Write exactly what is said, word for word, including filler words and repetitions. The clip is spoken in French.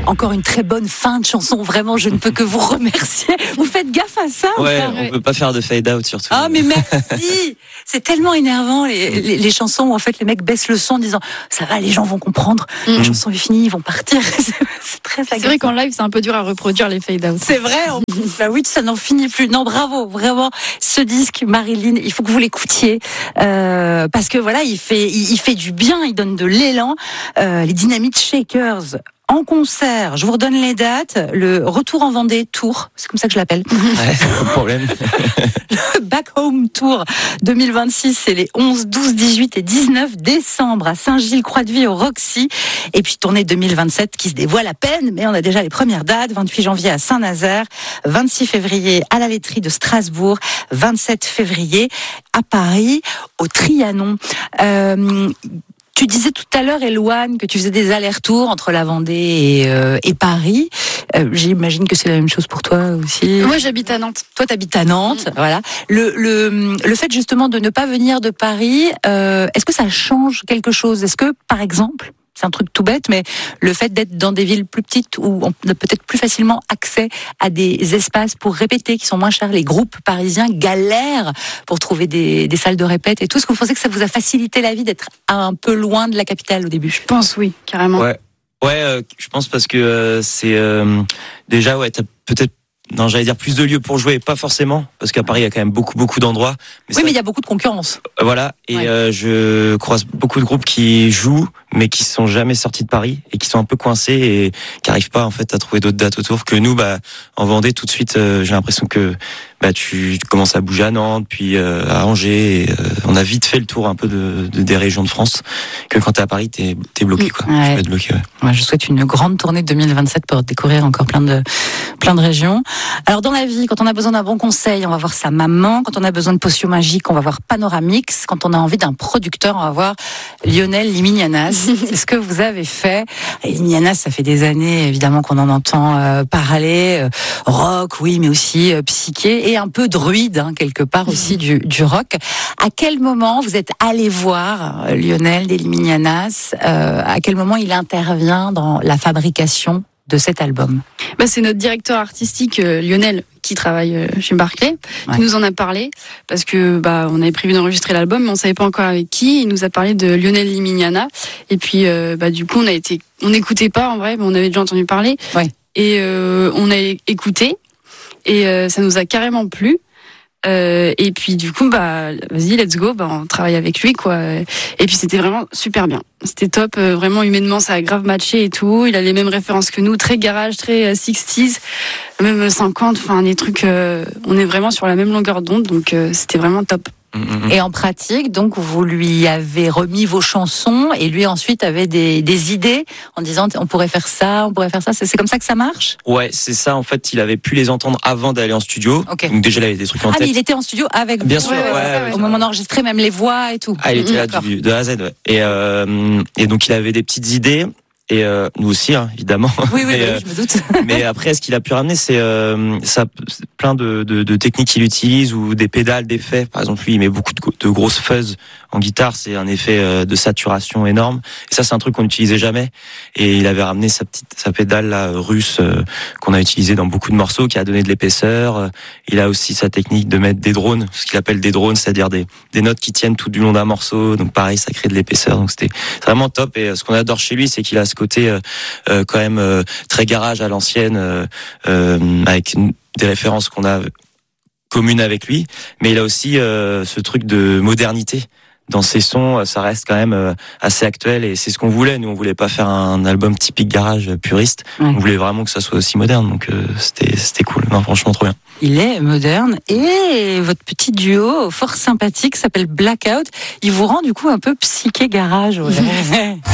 Encore une très bonne fin de chanson. Vraiment, je ne peux que vous remercier. Vous faites gaffe à ça? Ouais, on peut pas faire de fade out surtout. Ah, mais merci. C'est tellement énervant les, les, les chansons où en fait les mecs baissent le son en disant ça va, les gens vont comprendre. Mm. La chanson est finie, ils vont partir. C'est très agaçant. C'est vrai qu'en live, c'est un peu dur à reproduire les fade out. C'est vrai, en plus. Bah oui, ça n'en finit plus. Non, bravo, vraiment. Ce disque, Marilyn, il faut que vous l'écoutiez. Euh, parce que voilà, il fait, il, il fait du bien, il donne de l'élan. Euh, les Dynamite Shakers en concert. Je vous redonne les dates. Le Retour en Vendée Tour, c'est comme ça que je l'appelle. Ouais, pas de problème. Le Back Home Tour deux mille vingt-six, c'est les onze, douze, dix-huit et dix-neuf décembre à Saint-Gilles-Croix-de-Vie au Roxy. Et puis tournée deux mille vingt-sept qui se dévoile à peine, mais on a déjà les premières dates. vingt-huit janvier à Saint-Nazaire, vingt-six février à la laiterie de Strasbourg, vingt-sept février à Paris, au Trianon. Euh, Tu disais tout à l'heure, Elouane, que tu faisais des allers-retours entre la Vendée et, euh, et Paris. Euh, j'imagine que c'est la même chose pour toi aussi. Moi, j'habite à Nantes. Toi, t'habites à Nantes, mmh. voilà. Le, le, le fait justement de ne pas venir de Paris, euh, est-ce que ça change quelque chose? Est-ce que, par exemple, c'est un truc tout bête, mais le fait d'être dans des villes plus petites où on a peut-être plus facilement accès à des espaces pour répéter qui sont moins chers, les groupes parisiens galèrent pour trouver des, des salles de répète et tout. Est-ce que vous pensez que ça vous a facilité la vie d'être un peu loin de la capitale au début? Je pense oui, carrément. Ouais, ouais, euh, je pense parce que euh, c'est euh, déjà ouais, t'as peut-être non, j'allais dire plus de lieux pour jouer, pas forcément, parce qu'à Paris il y a quand même beaucoup beaucoup d'endroits. Mais oui, mais il y a beaucoup de concurrence. Voilà, et ouais. euh, je croise beaucoup de groupes qui jouent, mais qui sont jamais sortis de Paris et qui sont un peu coincés et qui arrivent pas en fait à trouver d'autres dates autour. Que nous, bah, en Vendée, tout de suite, euh, j'ai l'impression que bah tu, tu commences à bouger à Nantes, puis euh, à Angers. Et, euh, on a vite fait le tour un peu de, de des régions de France. Que quand t'es à Paris, t'es t'es bloqué quoi. Ouais. Tu peux être bloqué. Ouais. Moi, je souhaite une grande tournée deux mille vingt-sept pour découvrir encore plein de plein de régions. Alors dans la vie, quand on a besoin d'un bon conseil, on va voir sa maman. Quand on a besoin de potions magiques, on va voir Panoramix. Quand on a envie d'un producteur, on va voir Lionel Limignanas. C'est ce que vous avez fait. Et Limignanas, ça fait des années évidemment qu'on en entend euh, parler. Euh, rock, oui, mais aussi euh, psyché et un peu druide hein, quelque part aussi du, du rock. À quel moment vous êtes allé voir euh, Lionel des Limignanas euh, À quel moment il intervient dans la fabrication de cet album? Bah, c'est notre directeur artistique euh, Lionel qui travaille euh, chez Barclay ouais. qui nous en a parlé parce que bah on avait prévu d'enregistrer l'album mais on savait pas encore avec qui. Il nous a parlé de Lionel Limignana et puis euh, bah du coup on a été on n'écoutait pas en vrai mais on avait déjà entendu parler ouais. et euh, on a écouté et euh, ça nous a carrément plu. Euh, et puis du coup bah vas-y let's go, bah on travaille avec lui quoi. Et puis c'était vraiment super bien, c'était top, euh, vraiment humainement ça a grave matché et tout. Il a les mêmes références que nous, très garage, très euh, sixties, même cinquante, enfin des trucs euh, on est vraiment sur la même longueur d'onde donc euh, c'était vraiment top. Et en pratique, donc, vous lui avez remis vos chansons et lui ensuite avait des, des idées en disant on pourrait faire ça, on pourrait faire ça. C'est, c'est comme ça que ça marche? Ouais, c'est ça. En fait, il avait pu les entendre avant d'aller en studio. Okay. Donc déjà, il avait des trucs en ah, tête. mais il était en studio avec vous. Bien sûr, ouais, ouais, ouais, ça, ouais, Au moment d'enregistrer, même les voix et tout. Ah, il était mmh, là du, de A à Z. Ouais. Et, euh, et donc, il avait des petites idées. Et euh, nous aussi, hein, évidemment. Oui, oui, mais, oui, euh, je me doute. mais après, ce qu'il a pu ramener, c'est euh, ça, plein de, de, de techniques qu'il utilise ou des pédales d'effets. Par exemple, lui, il met beaucoup de, de grosses fuzz en guitare. C'est un effet euh, de saturation énorme. Et ça, c'est un truc qu'on n'utilisait jamais. Et il avait ramené sa petite sa pédale là, russe euh, qu'on a utilisée dans beaucoup de morceaux, qui a donné de l'épaisseur. Il a aussi sa technique de mettre des drones, ce qu'il appelle des drones, c'est-à-dire des, des notes qui tiennent tout du long d'un morceau. Donc pareil, ça crée de l'épaisseur. Donc c'était c'est vraiment top. Et ce qu'on adore chez lui, c'est qu'il a ce côté euh, euh, quand même euh, très garage à l'ancienne, euh, euh, avec des références qu'on a communes avec lui, mais il a aussi euh, ce truc de modernité dans ses sons. Ça reste quand même euh, assez actuel et c'est ce qu'on voulait. Nous, on voulait pas faire un album typique garage puriste. Ouais. On voulait vraiment que ça soit aussi moderne. Donc euh, c'était c'était cool. Non, franchement, trop bien. Il est moderne et votre petit duo fort sympathique s'appelle Blackout. Il vous rend du coup un peu psyché garage. Ouais.